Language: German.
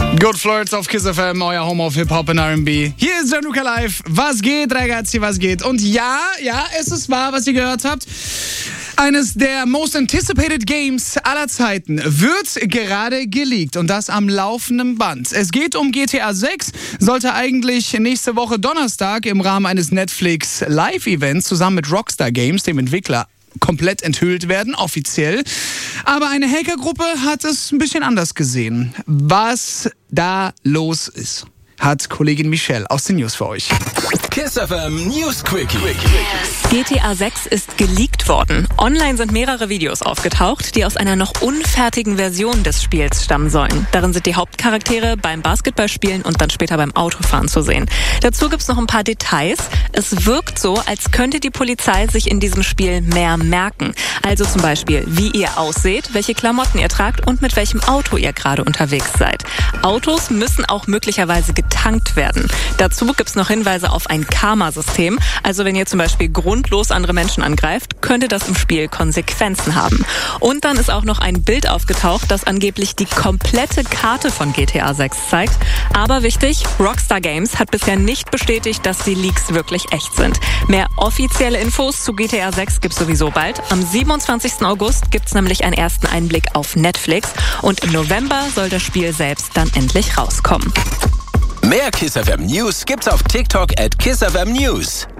Good Flirts auf Kiss FM, euer Home of Hip-Hop und R&B. Hier ist Gianluca Live. Was geht, ragazzi, was geht? Und ja, es ist wahr, was ihr gehört habt. Eines der most anticipated Games aller Zeiten wird gerade geleakt und das am laufenden Band. Es geht um GTA 6, sollte eigentlich nächste Woche Donnerstag im Rahmen eines Netflix Live-Events zusammen mit Rockstar Games, dem Entwickler, komplett enthüllt werden, offiziell. Aber eine Hackergruppe hat es ein bisschen anders gesehen. Was da los ist, hat Kollegin Michelle aus den News für euch. Kiss FM News Quickie. GTA 6 ist geleakt worden. Online sind mehrere Videos aufgetaucht, die aus einer noch unfertigen Version des Spiels stammen sollen. Darin sind die Hauptcharaktere beim Basketballspielen und dann später beim Autofahren zu sehen. Dazu gibt's noch ein paar Details. Es wirkt so, als könnte die Polizei sich in diesem Spiel mehr merken. Also zum Beispiel, wie ihr ausseht, welche Klamotten ihr tragt und mit welchem Auto ihr gerade unterwegs seid. Autos müssen auch möglicherweise getankt werden. Dazu gibt's noch Hinweise auf ein Karma-System. Also wenn ihr zum Beispiel grundlos andere Menschen angreift, könnte das im Spiel Konsequenzen haben. Und dann ist auch noch ein Bild aufgetaucht, das angeblich die komplette Karte von GTA 6 zeigt. Aber wichtig, Rockstar Games hat bisher nicht bestätigt, dass die Leaks wirklich echt sind. Mehr offizielle Infos zu GTA 6 gibt's sowieso bald. Am 27. August gibt's nämlich einen ersten Einblick auf Netflix. Und im November soll das Spiel selbst dann endlich rauskommen. Mehr Kiss FM News gibt's auf TikTok @KissFM News.